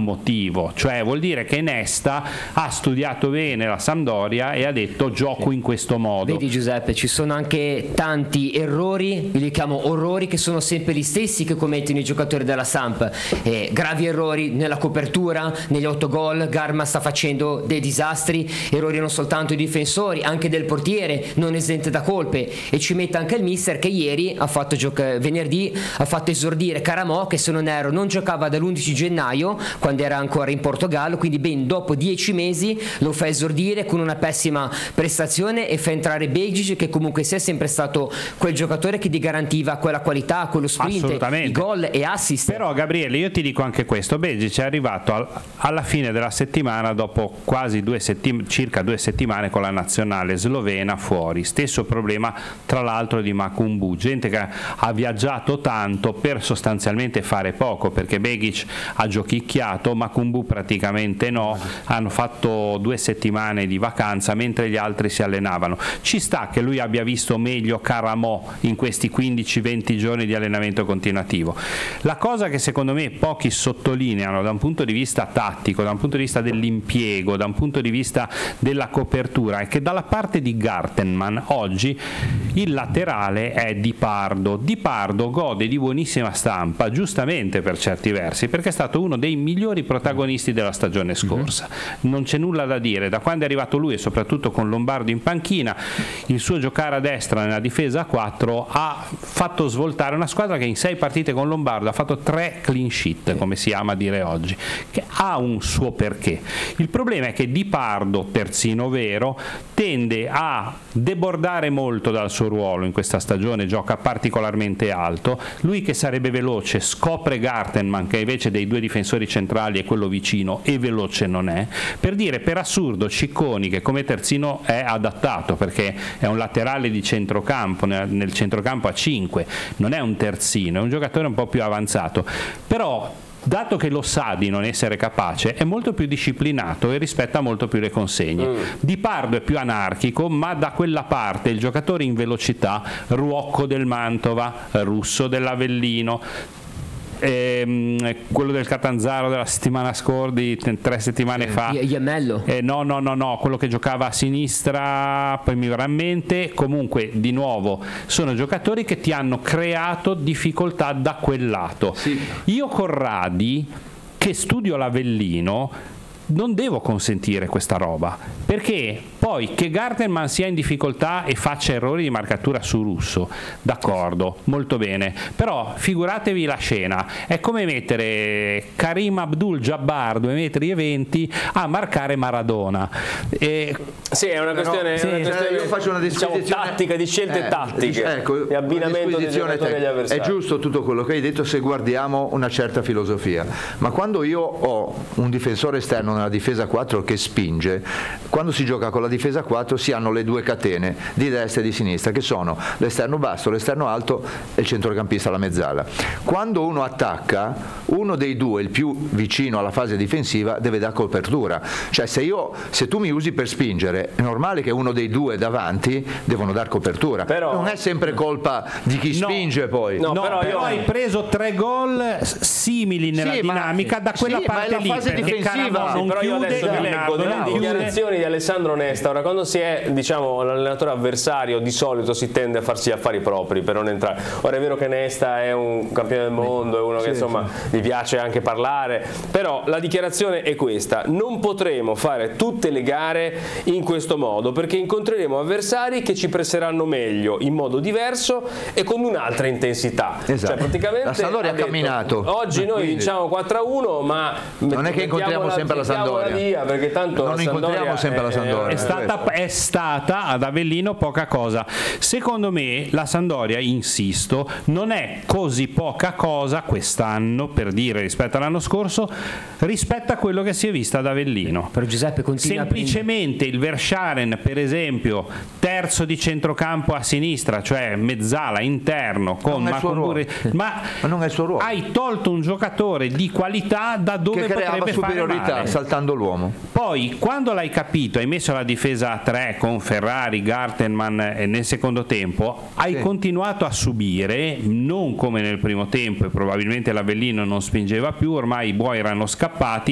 un motivo, cioè vuol dire che Nesta ha studiato bene la Sampdoria e ha detto gioco in questo modo. Vedi Giuseppe, ci sono anche tanti errori, io li chiamo orrori, che sono sempre gli stessi che commettono i giocatori della Samp, gravi errori nella copertura, negli autogol. Garma sta facendo dei disastri, errori non soltanto dei difensori, anche del portiere, non esente da colpe, e ci mette anche il mister che ieri ha fatto venerdì ha fatto esordire Caramò, che se non erro non giocava dall'11 gennaio quando era ancora in Portogallo, quindi ben dopo 10 mesi lo fa esordire con una pessima prestazione e fa entrare Begic, che comunque sia sempre stato quel giocatore che ti garantiva quella qualità, quello sprint, i gol e assist. Però Gabriele, io ti dico anche questo: Begic è arrivato alla fine della settimana dopo quasi circa 2 settimane con la nazionale slovena fuori, stesso problema tra l'altro di Makumbu, gente che ha viaggiato tanto per sostanzialmente fare poco, perché Begic ha giochicchiato, Makumbu praticamente no, hanno fatto 2 settimane di vacanza mentre gli altri si allenavano. Ci sta che lui abbia visto meglio Caramò in questi 15-20 giorni di allenamento continuativo. La cosa che secondo me pochi sottolineano da un punto di vista tattico, da un punto di vista dell'impiego, da un punto di vista della copertura, è che dalla parte di Gartenmann oggi il laterale è Di Pardo. Di Pardo gode di buonissima stampa, giustamente per certi versi, perché è stato uno dei migliori protagonisti della stagione scorsa. Non c'è nulla da dire, da quando è arrivato lui e soprattutto con Lombardo in panchina, il suo giocare a destra nella difesa a 4 ha fatto svoltare una squadra che in 6 partite con Lombardo ha fatto 3 clean sheet, come si ama dire oggi, che ha un suo perché. Il problema è che Di Pardo, terzino vero, tende a debordare molto dal suo ruolo in questa stagione, gioca particolarmente alto. Lui che sarebbe veloce scopre Gartenmann, che invece dei 2 difensori centrali è quello vicino e veloce non è. Per dire, per assurdo, Cicconi, che come terzino è adattato perché è un laterale di centrocampo, nel centrocampo a 5, non è un terzino, è un giocatore un po' più avanzato, però dato che lo sa di non essere capace, è molto più disciplinato e rispetta molto più le consegne. Di Pardo è più anarchico, ma da quella parte il giocatore in velocità, Ruocco del Mantova, Russo dell'Avellino, quello del Catanzaro della settimana scorsa, di 3 settimane fa, Iamello, no, quello che giocava a sinistra, poi mi verrà in mente. Comunque, di nuovo, sono giocatori che ti hanno creato difficoltà da quel lato. Io Corradi, che studio l'Avellino, non devo consentire questa roba, perché poi che Gartenmann sia in difficoltà e faccia errori di marcatura su Russo, d'accordo, molto bene, però figuratevi la scena, è come mettere Karim Abdul-Jabbar 2,20 m a marcare Maradona. Sì, è una questione, io faccio una disquisizione, diciamo, tattica, di scelte tattiche, ecco, di abbinamento dei giocatori agli avversari. È giusto tutto quello che hai detto se guardiamo una certa filosofia, ma quando io ho un difensore esterno nella difesa 4 che spinge, quando si gioca con la difesa 4 si hanno le 2 catene di destra e di sinistra, che sono l'esterno basso, l'esterno alto e il centrocampista alla mezzala. Quando uno attacca, uno dei 2, il più vicino alla fase difensiva, deve dare copertura, cioè se tu mi usi per spingere, è normale che uno dei 2 davanti devono dar copertura, però non è sempre colpa di chi spinge. Poi però hai preso 3 gol simili nella dinamica da quella parte lì, ma è la fase difensiva. Non però io adesso vi leggo delle dichiarazioni di Alessandro Nesta. Ora, quando si è, diciamo, l'allenatore avversario, di solito si tende a farsi gli affari propri per non entrare. Ora è vero che Nesta è un campione del mondo, è uno che insomma gli piace anche parlare, però la dichiarazione è questa: non potremo fare tutte le gare in questo modo, perché incontreremo avversari che ci presseranno meglio, in modo diverso e con un'altra intensità. Cioè, praticamente la Sampdoria ha camminato. Oggi noi vinciamo 4-1, ma non è che incontriamo sempre la Sampdoria, via, perché tanto non incontriamo sempre la Sampdoria. È stata ad Avellino poca cosa. Secondo me la Sampdoria, insisto, non è così poca cosa quest'anno, per dire, rispetto all'anno scorso, rispetto a quello che si è vista ad Avellino. però Giuseppe continua semplicemente il Verscharen, per esempio, terzo di centrocampo a sinistra, cioè mezzala interno con Macumburi, ma non è il suo ruolo. Hai tolto un giocatore di qualità da dove che creava potrebbe superiorità fare male, saltando l'uomo. Poi quando l'hai capito, hai messo la difesa a 3 con Ferrari, Gartenmann nel secondo tempo, hai continuato a subire, non come nel primo tempo, e probabilmente l'Avellino non spingeva più, ormai i buoi erano scappati.